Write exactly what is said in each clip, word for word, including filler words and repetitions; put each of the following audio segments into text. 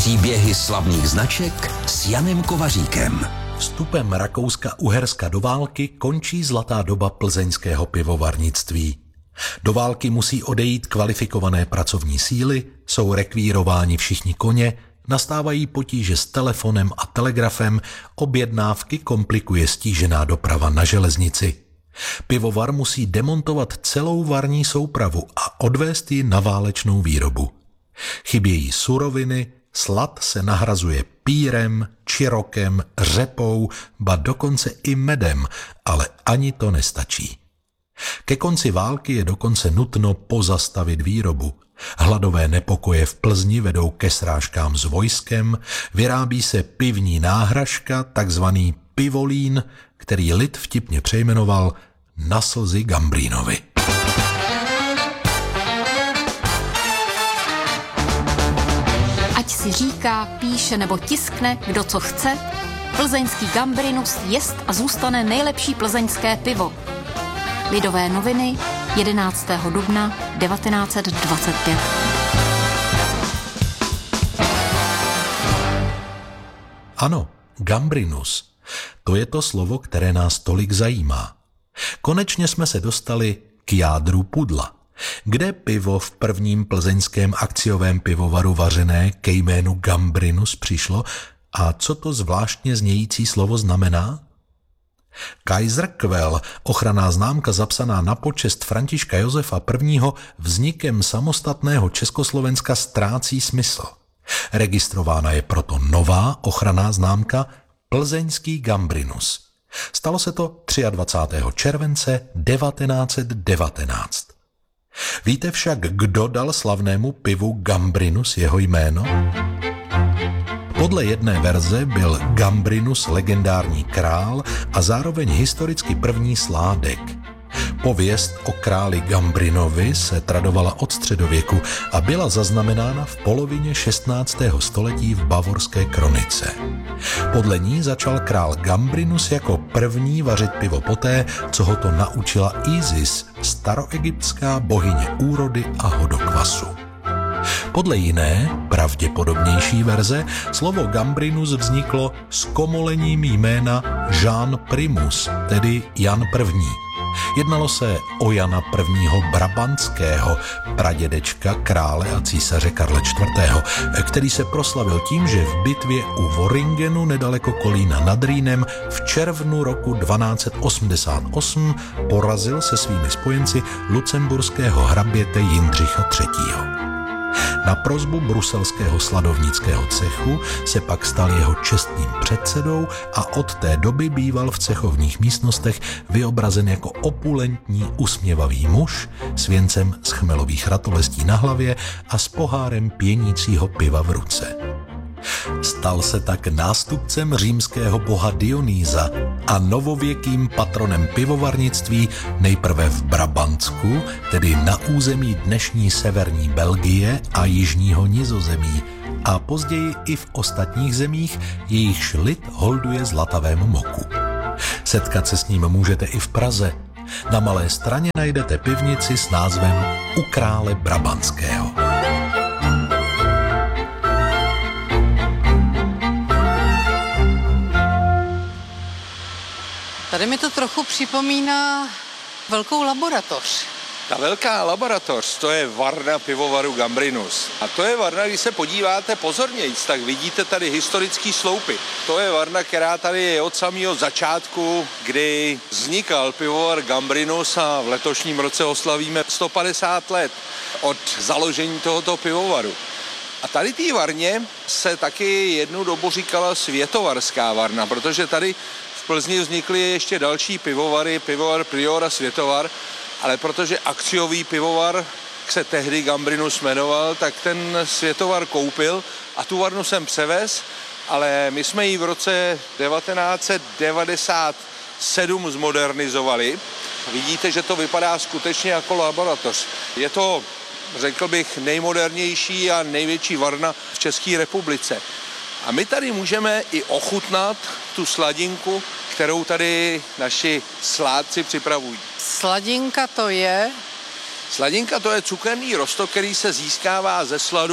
Příběhy slavných značek s Janem Kovaříkem. Vstupem Rakouska-Uherska do války končí zlatá doba plzeňského pivovarnictví. Do války musí odejít kvalifikované pracovní síly, jsou rekvírováni všichni koně, nastávají potíže s telefonem a telegrafem, objednávky komplikuje stížená doprava na železnici. Pivovar musí demontovat celou varní soupravu a odvést ji na válečnou výrobu. Chybějí suroviny, slad se nahrazuje pírem, čirokem, řepou, ba dokonce i medem, ale ani to nestačí. Ke konci války je dokonce nutno pozastavit výrobu. Hladové nepokoje v Plzni vedou ke srážkám s vojskem, vyrábí se pivní náhražka, takzvaný pivolín, který lid vtipně přejmenoval na slzy Gambrínovi. Ať si říká, píše nebo tiskne, kdo co chce, plzeňský Gambrinus jest a zůstane nejlepší plzeňské pivo. Lidové noviny, jedenáctého dubna devatenáct set dvacet pět. Ano, Gambrinus. To je to slovo, které nás tolik zajímá. Konečně jsme se dostali k jádru pudla. Kde pivo v prvním plzeňském akciovém pivovaru vařené ke jménu Gambrinus přišlo a co to zvláštně znějící slovo znamená? Kaiserquell, ochranná známka zapsaná na počest Františka Josefa I. vznikem samostatného Československa ztrácí smysl. Registrována je proto nová ochranná známka Plzeňský Gambrinus. Stalo se to dvacátého třetího července devatenáct set devatenáct. Víte však, kdo dal slavnému pivu Gambrinus jeho jméno? Podle jedné verze byl Gambrinus legendární král a zároveň historicky první sládek. Pověst o králi Gambrinovi se tradovala od středověku a byla zaznamenána v polovině šestnáctého století v bavorské kronice. Podle ní začal král Gambrinus jako první vařit pivo poté, co ho to naučila Isis, staroegyptská bohyně úrody a hodokvasu. Podle jiné, pravděpodobnější verze, slovo Gambrinus vzniklo s komolením jména Jean Primus, tedy Jan I. Jednalo se o Jana I. Brabantského, pradědečka krále a císaře Karla čtvrtého., který se proslavil tím, že v bitvě u Worringenu nedaleko Kolína nad Rýnem v červnu roku dvanáct set osmdesát osm porazil se svými spojenci lucemburského hraběte Jindřicha třetího. Na prosbu bruselského sladovnického cechu se pak stal jeho čestným předsedou a od té doby býval v cechovních místnostech vyobrazen jako opulentní usměvavý muž s věncem z chmelových ratolestí na hlavě a s pohárem pěnícího piva v ruce. Stal se tak nástupcem římského boha Dionýza a novověkým patronem pivovarnictví nejprve v Brabantsku, tedy na území dnešní severní Belgie a jižního Nizozemí, a později i v ostatních zemích, jejichž lid holduje zlatavému moku. Setkat se s ním můžete i v Praze. Na Malé Straně najdete pivnici s názvem U krále Brabantského. Tady mi to trochu připomíná velkou laboratoř. Ta velká laboratoř, to je varna pivovaru Gambrinus. A to je varna, když se podíváte pozornějc, tak vidíte tady historický sloupy. To je varna, která tady je od samého začátku, kdy vznikal pivovar Gambrinus, a v letošním roce oslavíme sto padesát let od založení tohoto pivovaru. A tady té varně se taky jednu dobu říkala světovarská varna, protože tady v Plzni vznikly ještě další pivovary, pivovar Prior a Světovar, ale protože akciový pivovar se tehdy Gambrinus jmenoval, tak ten Světovar koupil a tu varnu jsem převez, ale my jsme ji v roce devatenáct set devadesát sedm zmodernizovali. Vidíte, že to vypadá skutečně jako laboratoř. Je to, řekl bych, nejmodernější a největší varna v České republice. A my tady můžeme i ochutnat tu sladinku, kterou tady naši sládci připravují. Sladinka to je? Sladinka to je cukerný roztok, který se získává ze sladu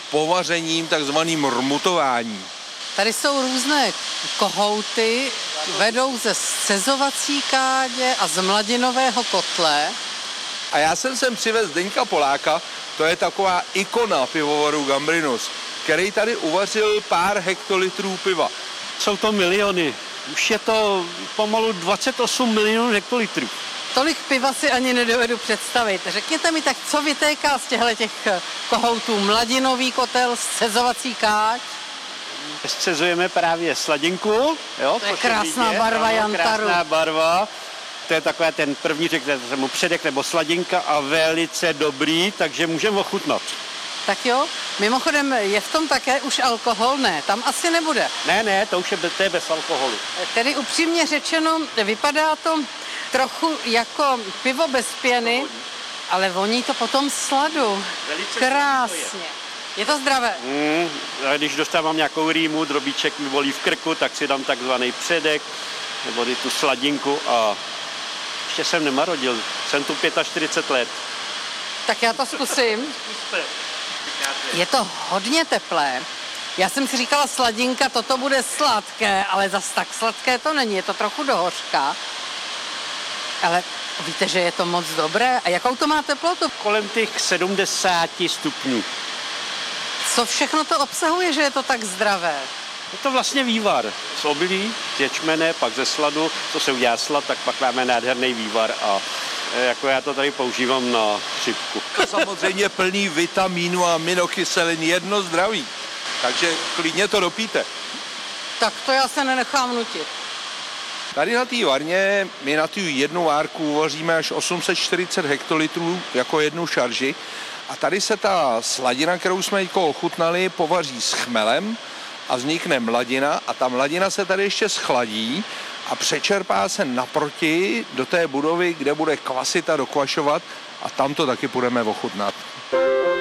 povařením, takzvaným rmutováním. Tady jsou různé kohouty, vedou ze scezovací kádě a z mladinového kotle. A já jsem sem přivez Zdeňka Poláka, to je taková ikona pivovaru Gambrinus, který tady uvařil pár hektolitrů piva. Jsou to miliony. Už je to pomalu dvacet osm milionů hektolitrů. Tolik piva si ani nedovedu představit. Řekněte mi tak, co vytéká z těchto kohoutů? Mladinový kotel, scezovací káď? Scezujeme právě sladinku. Jo, to je krásná vidět, barva jantaru. Krásná barva. To je takový ten první, řekněte mu předek nebo sladinka a velice dobrý, takže můžeme ochutnat. Tak jo, mimochodem je v tom také už alkohol? Ne, tam asi nebude. Ne, ne, to už je, to je bez alkoholu. Tedy upřímně řečeno, vypadá to trochu jako pivo bez pěny, ale voní to potom sladu. Velice krásně. Je to zdravé? Mm, když dostávám nějakou rýmu, drobíček mi bolí v krku, tak si dám takzvaný předek, nebo tu sladinku a ještě jsem nemarodil, jsem tu čtyřicet pět let. Tak já to zkusím. Je to hodně teplé. Já jsem si říkala sladinka, toto bude sladké, ale zas tak sladké to není, je to trochu do hořka. Ale víte, že je to moc dobré. A jakou to má teplotu? Kolem těch sedmdesáti stupňů. Co všechno to obsahuje, že je to tak zdravé? Je to vlastně vývar z obilí, z ječmene, pak ze sladu, co se udělá slad, tak pak máme nádherný vývar a jako já to tady používám na chřipku. To samozřejmě plný vitamínu a aminokyselin, jedno zdraví. Takže klidně to dopijte. Tak to já se nenechám nutit. Tady na té varně my na tu jednu várku uvaříme až osm set čtyřicet hektolitrů jako jednu šarži. A tady se ta sladina, kterou jsme teď ochutnali, povaří s chmelem a vznikne mladina a ta mladina se tady ještě schladí a přečerpá se naproti do té budovy, kde bude kvasit a dokvašovat a tam to taky půjdeme ochutnat.